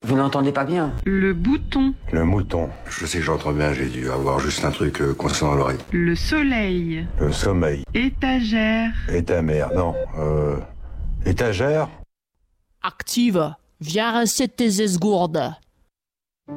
Vous n'entendez pas bien. Le bouton. Le mouton. Je sais que j'entends bien, j'ai dû avoir juste un truc coincé dans l'oreille. Le soleil. Le sommeil. Étagère. Et ta mère, non. Étagère. Active. Viens recette tes esgourdes.